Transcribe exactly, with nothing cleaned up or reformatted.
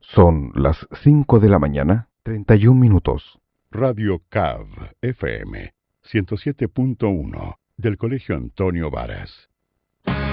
Son las cinco de la mañana, treinta y un minutos. Radio C A V F M ciento siete punto uno del Colegio Antonio Varas.